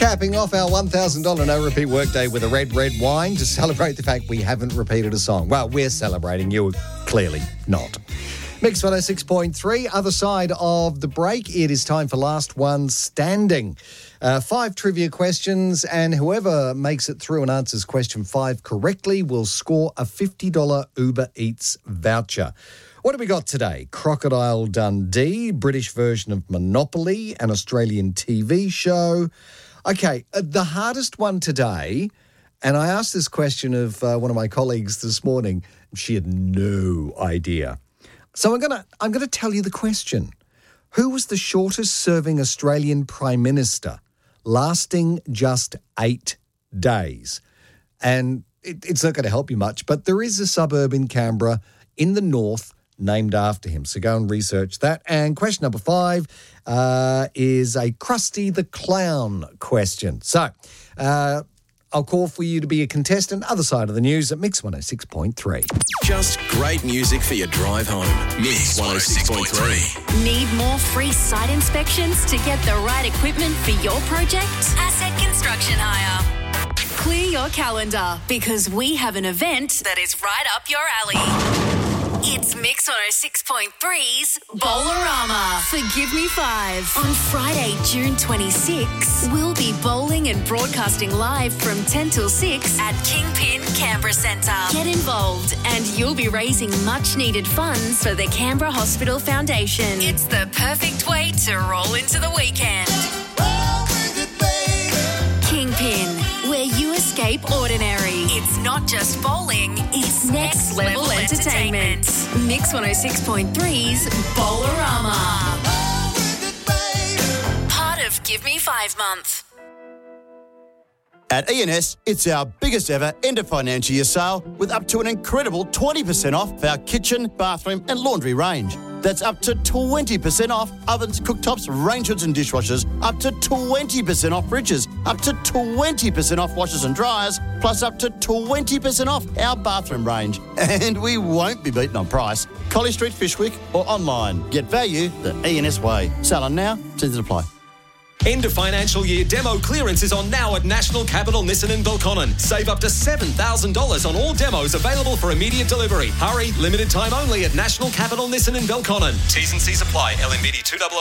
Capping off our $1,000 no repeat workday with a red wine to celebrate the fact we haven't repeated a song. Well, we're celebrating. You clearly not. Mix 106.3, other side of the break. It is time for Last One Standing. 5 trivia questions, and whoever makes it through and answers question 5 correctly will score a $50 Uber Eats voucher. What have we got today? Crocodile Dundee, British version of Monopoly, an Australian TV show. Okay, the hardest one today, and I asked this question of one of my colleagues this morning. She had no idea. So I'm gonna tell you the question. Who was the shortest serving Australian Prime Minister, lasting just 8 days? And it's not going to help you much, but there is a suburb in Canberra in the north named after him. So go and research that. And question number 5 is a Krusty the Clown question. So I'll call for you to be a contestant, other side of the news at Mix 106.3. Just great music for your drive home. Mix 106.3. Need more free site inspections to get the right equipment for your project? Asset Construction Hire. Clear your calendar because we have an event that is right up your alley. It's Mix 106.3's Bowlerama for Give Me 5. On Friday, June 26, we'll be bowling and broadcasting live from 10 till 6 at Kingpin Canberra Centre. Get involved and you'll be raising much needed funds for the Canberra Hospital Foundation. It's the perfect way to roll into the weekend. Kingpin, where you escape ordinary. It's not just bowling, it's next level entertainment. Mix 106.3's Bowlerama. Part of Give Me 5 month. At E&S, it's our biggest ever end of financial year sale with up to an incredible 20% off our kitchen, bathroom and laundry range. That's up to 20% off ovens, cooktops, range hoods and dishwashers, up to 20% off fridges, up to 20% off washers and dryers, plus up to 20% off our bathroom range. And we won't be beaten on price. Collie Street, Fishwick or online. Get value the E&S way. Sale on now, terms apply. End of financial year demo clearance is on now at National Capital Nissan in Belconnen. Save up to $7,000 on all demos available for immediate delivery. Hurry, limited time only at National Capital Nissan in Belconnen. T's and C's apply. LMBD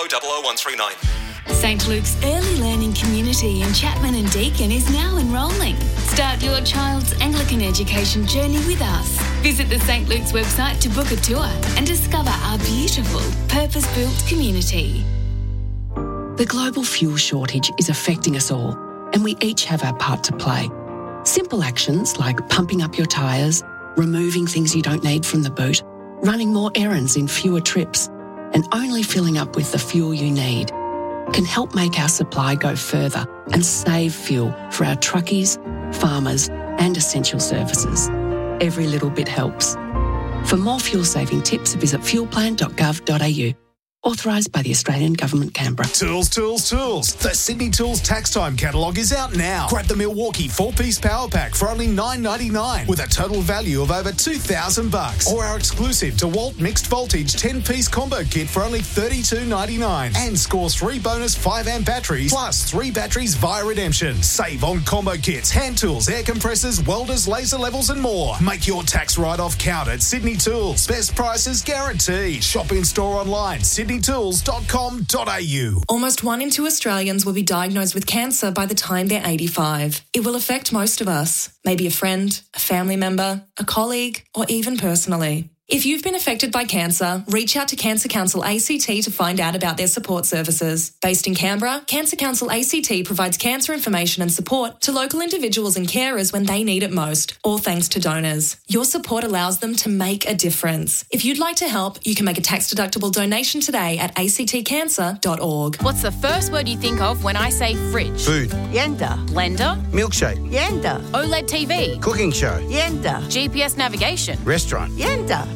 2000139. St Luke's Early Learning Community in Chapman and Deakin is now enrolling. Start your child's Anglican education journey with us. Visit the St Luke's website to book a tour and discover our beautiful, purpose-built community. The global fuel shortage is affecting us all, and we each have our part to play. Simple actions like pumping up your tyres, removing things you don't need from the boot, running more errands in fewer trips, and only filling up with the fuel you need can help make our supply go further and save fuel for our truckies, farmers, and essential services. Every little bit helps. For more fuel-saving tips, visit fuelplan.gov.au. Authorised by the Australian Government, Canberra. Tools, tools, tools. The Sydney Tools Tax Time catalogue is out now. Grab the Milwaukee 4-piece power pack for only $9.99 with a total value of over $2,000. Or our exclusive DeWalt mixed voltage 10-piece combo kit for only $32.99. And score 3 bonus 5-amp batteries plus 3 batteries via redemption. Save on combo kits, hand tools, air compressors, welders, laser levels and more. Make your tax write-off count at Sydney Tools. Best prices guaranteed. Shop in store online. sydneytools.com.au. Almost 1 in 2 Australians will be diagnosed with cancer by the time they're 85. It will affect most of us, maybe a friend, a family member, a colleague, or even personally. If you've been affected by cancer, reach out to Cancer Council ACT to find out about their support services. Based in Canberra, Cancer Council ACT provides cancer information and support to local individuals and carers when they need it most, all thanks to donors. Your support allows them to make a difference. If you'd like to help, you can make a tax-deductible donation today at actcancer.org. What's the first word you think of when I say fridge? Food. Yenda. Blender? Milkshake. Yenda. OLED TV? Cooking show. Yenda. GPS navigation? Restaurant. Yenda.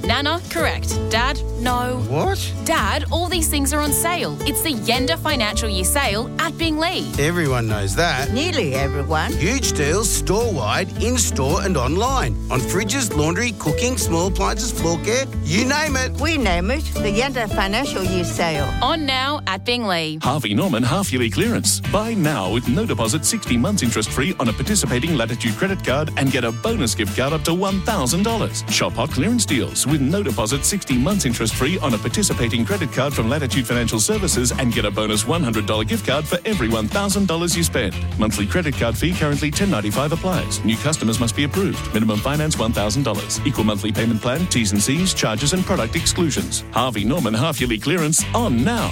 Nana, correct. Dad, no. What? Dad, all these things are on sale. It's the Yenda Financial Year Sale at Bingley. Everyone knows that. Nearly everyone. Huge deals store-wide, in-store and online. On fridges, laundry, cooking, small appliances, floor care, you name it. We name it the Yenda Financial Year Sale. On now at Bingley. Harvey Norman half-yearly clearance. Buy now with no deposit, 60 months interest-free on a participating Latitude credit card and get a bonus gift card up to $1,000. Shop hot clearance deals with no deposit, 60 months interest-free on a participating credit card from Latitude Financial Services and get a bonus $100 gift card for every $1,000 you spend. Monthly credit card fee currently $10.95 applies. New customers must be approved. Minimum finance $1,000. Equal monthly payment plan, T's and C's, charges and product exclusions. Harvey Norman half-yearly clearance on now.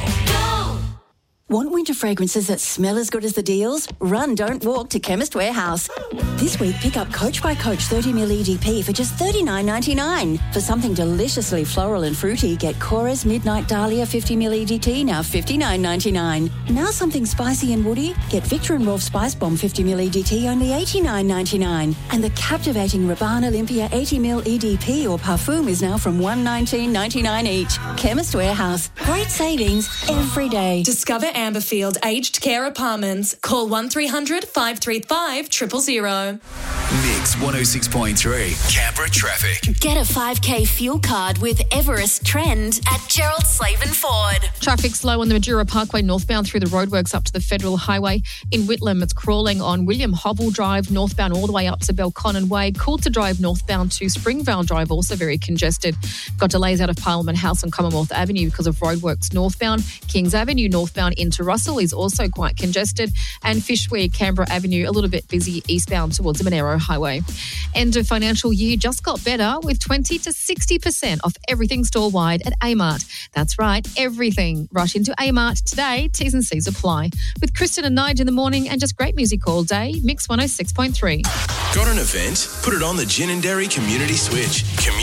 Want winter fragrances that smell as good as the deals? Run, don't walk to Chemist Warehouse. This week, pick up Coach by Coach 30ml EDP for just $39.99. For something deliciously floral and fruity, get Cora's Midnight Dahlia 50ml EDT, now $59.99. Now something spicy and woody, get Victor and Rolf Spice Bomb 50ml EDT, only $89.99. And the captivating Rabanne Olympia 80ml EDP or Parfum is now from $119.99 each. Chemist Warehouse. Great savings every day. Discover Amberfield Aged Care Apartments. Call 1300 535 000. Mix 106.3 Canberra traffic. Get a 5K fuel card with Everest Trend at Gerald Slaven Ford. Traffic slow on the Madura Parkway northbound through the roadworks up to the Federal Highway. In Whitlam, it's crawling on William Hovell Drive northbound all the way up to Belconnen Way. Coulter Drive northbound to Springvale Drive, also very congested. Got delays out of Parliament House on Commonwealth Avenue because of roadworks northbound. Kings Avenue northbound into Russell is also quite congested. And Fishweir Canberra Avenue a little bit busy eastbound towards the Monero Highway. End of financial year just got better with 20 to 60% off everything store-wide at Amart. That's right, everything. Rush into Amart today. T's and C's apply. With Kristen and Nige in the morning and just great music all day. Mix 106.3. Got an event? Put it on the Ginninderry Community Switch.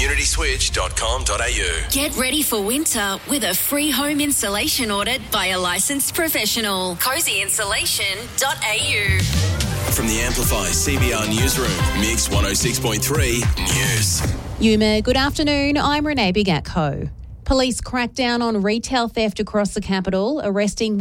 communityswitch.com.au. Get ready for winter with a free home installation audit by a licensed professional. cozyinsulation.au. From the Amplify CBR Newsroom, Mix 106.3 News. Yuma, good afternoon. I'm Renee Bigatko. Police cracked down on retail theft across the capital, arresting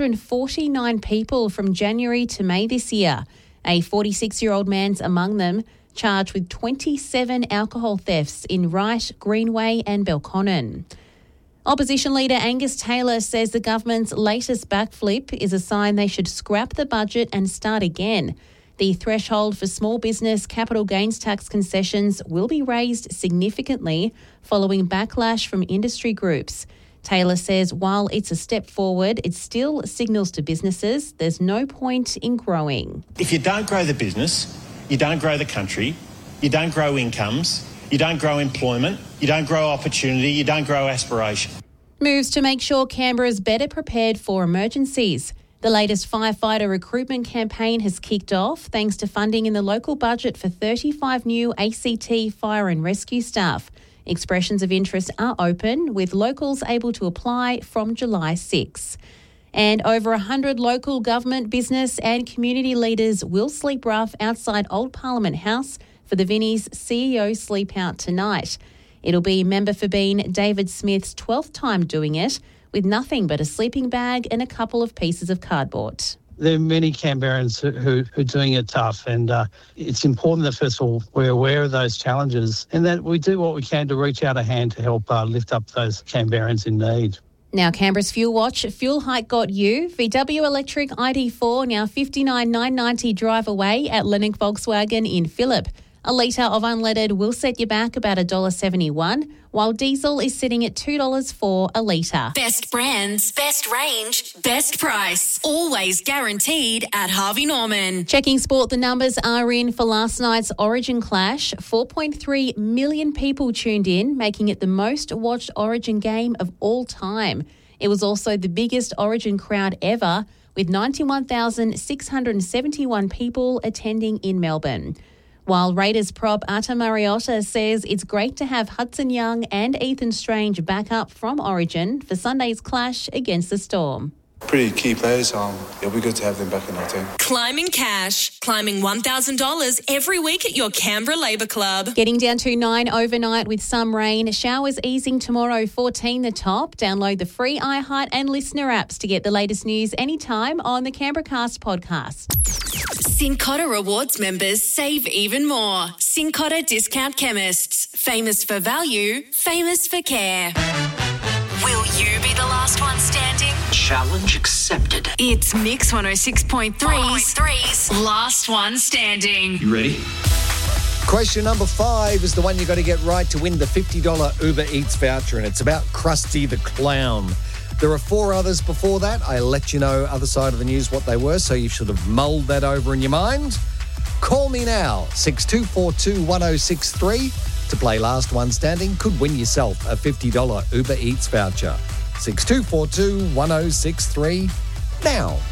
149 people from January to May this year. A 46-year-old man's among them, charged with 27 alcohol thefts in Wright, Greenway and Belconnen. Opposition leader Angus Taylor says the government's latest backflip is a sign they should scrap the budget and start again. The threshold for small business capital gains tax concessions will be raised significantly following backlash from industry groups. Taylor says while it's a step forward, it still signals to businesses there's no point in growing. If you don't grow the business, you don't grow the country, you don't grow incomes, you don't grow employment, you don't grow opportunity, you don't grow aspiration. Moves to make sure Canberra is better prepared for emergencies. The latest firefighter recruitment campaign has kicked off thanks to funding in the local budget for 35 new ACT fire and rescue staff. Expressions of interest are open, with locals able to apply from July 6. And over 100 local government, business and community leaders will sleep rough outside Old Parliament House for the Vinnie's CEO Sleep Out tonight. It'll be member for Bean David Smith's 12th time doing it, with nothing but a sleeping bag and a couple of pieces of cardboard. There are many Canberrans who are doing it tough, and it's important that, first of all, we're aware of those challenges and that we do what we can to reach out a hand to help lift up those Canberrans in need. Now, Canberra's Fuel Watch. Fuel hike got you. VW Electric ID4 now $59,990 drive away at Lennox Volkswagen in Phillip. A litre of unleaded will set you back about $1.71, while diesel is sitting at $2 for a litre. Best brands, best range, best price. Always guaranteed at Harvey Norman. Checking sport, the numbers are in for last night's Origin clash. 4.3 million people tuned in, making it the most watched Origin game of all time. It was also the biggest Origin crowd ever, with 91,671 people attending in Melbourne. While Raiders prop Arta Mariota says it's great to have Hudson Young and Ethan Strange back up from Origin for Sunday's clash against the Storm. Pretty key players. It'll be good to have them back in our team. Climbing cash. Climbing $1,000 every week at your Canberra Labour Club. Getting down to 9 overnight with some rain. Showers easing tomorrow, 14 the top. Download the free iHeart and Listener apps to get the latest news anytime on the Canberra Cast podcast. Cincotta Rewards members save even more. Cincotta Discount Chemists. Famous for value, famous for care. Will you be the last one standing? Challenge accepted. It's Mix 106.3's Last One Standing. You ready? Question number 5 is the one you got to get right to win the $50 Uber Eats voucher, and it's about Krusty the Clown. There are 4 others before that. I let you know other side of the news what they were, so you should have mulled that over in your mind. Call me now, 6242 1063. To play Last One Standing could win yourself a $50 Uber Eats voucher. 6242 1063 now.